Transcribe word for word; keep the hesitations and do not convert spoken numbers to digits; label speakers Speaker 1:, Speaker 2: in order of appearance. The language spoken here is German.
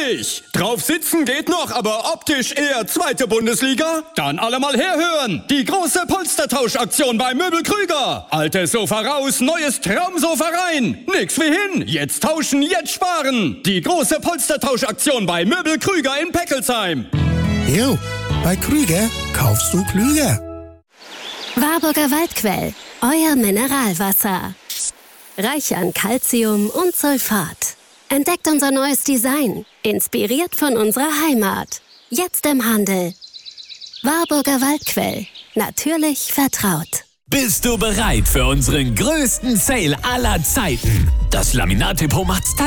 Speaker 1: nicht. Drauf sitzen geht noch, aber optisch eher zweite Bundesliga? Dann alle mal herhören. Die große Polstertauschaktion bei Möbel Krüger. Altes Sofa raus, neues Traumsofa rein. Nix wie hin. Jetzt tauschen, jetzt sparen. Die große Polstertauschaktion bei Möbel Krüger in Peckelsheim.
Speaker 2: Jo, bei Krüger kaufst du klüger.
Speaker 3: Warburger Waldquell, euer Mineralwasser. Reich an Calcium und Sulfat. Entdeckt unser neues Design, inspiriert von unserer Heimat. Jetzt im Handel. Warburger Waldquell, natürlich vertraut.
Speaker 4: Bist du bereit für unseren größten Sale aller Zeiten? Das Laminat-Depot macht's